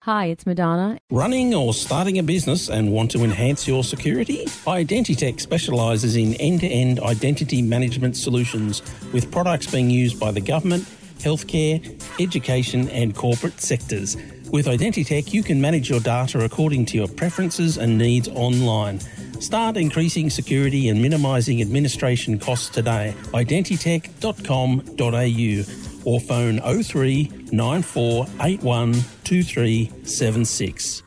Hi, it's Madonna. Running or starting a business and want to enhance your security? Identitech specialises in end-to-end identity management solutions with products being used by the government, healthcare, education and corporate sectors. With Identitech, you can manage your data according to your preferences and needs online. Start increasing security and minimising administration costs today. Identitech.com.au or phone 03 9481 2376.